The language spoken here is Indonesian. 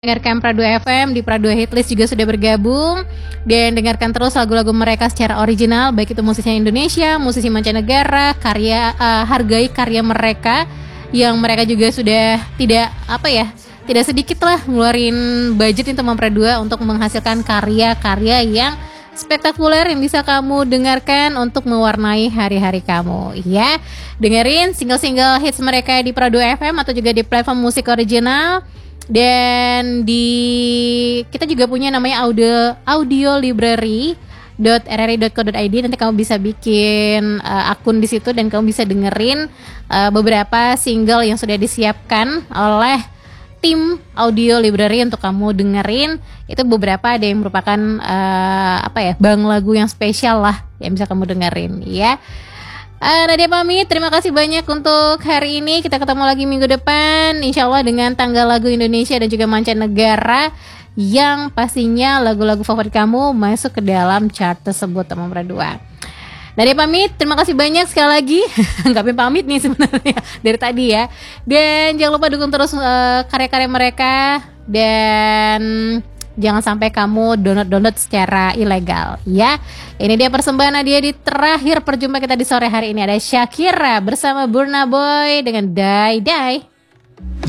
Dengarkan Pradu FM, di Pradu Hitlist juga sudah bergabung. Dan dengarkan terus lagu-lagu mereka secara original, baik itu musisi Indonesia, musisi mancanegara, hargai karya mereka, yang mereka juga sudah tidak sedikit lah ngeluarin budget untuk mempredua untuk menghasilkan karya-karya yang spektakuler yang bisa kamu dengarkan untuk mewarnai hari-hari kamu. Ya, dengerin single-single hits mereka di Pradu FM atau juga di platform musik original. Dan kita juga punya namanya audiolibrary.rri.co.id. Nanti kamu bisa bikin akun di situ dan kamu bisa dengerin beberapa single yang sudah disiapkan oleh tim Audio Library untuk kamu dengerin. Itu beberapa ada yang merupakan bang lagu yang spesial lah yang bisa kamu dengerin ya. Nadia pamit, terima kasih banyak untuk hari ini. Kita ketemu lagi minggu depan, insya Allah dengan tanggal lagu Indonesia dan juga mancanegara, yang pastinya lagu-lagu favorit kamu masuk ke dalam chart tersebut, teman berdua. Nadia pamit, terima kasih banyak sekali lagi. Nggak pamit nih sebenarnya dari tadi ya. Dan jangan lupa dukung terus karya-karya mereka. Dan jangan sampai kamu download secara ilegal ya. Ini dia persembahan Nadia di terakhir perjumpaan kita di sore hari ini. Ada Shakira bersama Burna Boy dengan Die Die.